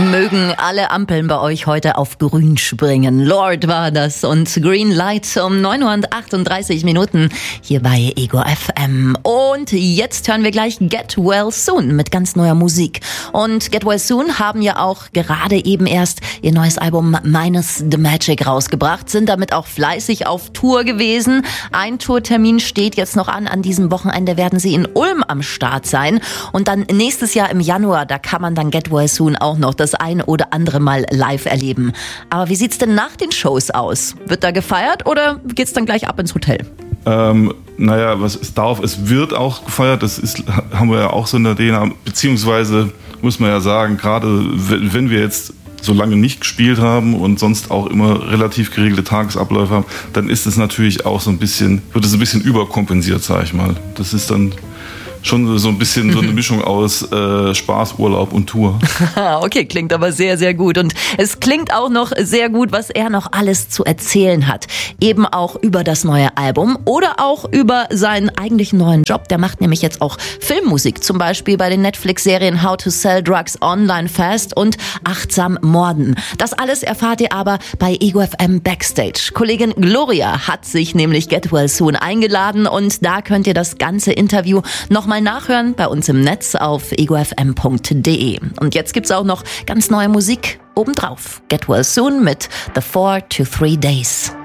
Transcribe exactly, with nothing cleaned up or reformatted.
Mögen alle Ampeln bei euch heute auf grün springen. Lord war das und Green Light um neun Uhr achtunddreißig Minuten hier bei Ego F M. Und jetzt hören wir gleich Get Well Soon mit ganz neuer Musik. Und Get Well Soon haben ja auch gerade eben erst ihr neues Album Minus the Magic rausgebracht, sind damit auch fleißig auf Tour gewesen. Ein Tourtermin steht jetzt noch an. An diesem Wochenende werden sie in Ulm am Start sein. Und dann nächstes Jahr im Januar, da kann man dann Get Well Soon auch noch das ein oder andere Mal live erleben. Aber wie sieht's denn nach den Shows aus? Wird da gefeiert oder geht's dann gleich ab ins Hotel? Ähm, naja, was es darf, es wird auch gefeiert, das ist, haben wir ja auch so in der D N A, beziehungsweise muss man ja sagen, gerade wenn wir jetzt so lange nicht gespielt haben und sonst auch immer relativ geregelte Tagesabläufe haben, dann ist es natürlich auch so ein bisschen, wird es ein bisschen überkompensiert, sag ich mal. Das ist dann schon so ein bisschen so eine Mischung aus äh, Spaß, Urlaub und Tour. Okay, klingt aber sehr, sehr gut. Und es klingt auch noch sehr gut, was er noch alles zu erzählen hat. Eben auch über das neue Album oder auch über seinen eigentlichen neuen Job. Der macht nämlich jetzt auch Filmmusik, zum Beispiel bei den Netflix-Serien How to Sell Drugs Online Fast und Achtsam Morden. Das alles erfahrt ihr aber bei Ego F M Backstage. Kollegin Gloria hat sich nämlich Get Well Soon eingeladen und da könnt ihr das ganze Interview noch mal nachhören bei uns im Netz auf ego f m punkt d e. Und jetzt gibt's auch noch ganz neue Musik obendrauf. Get Well Soon mit The Four to Three Days.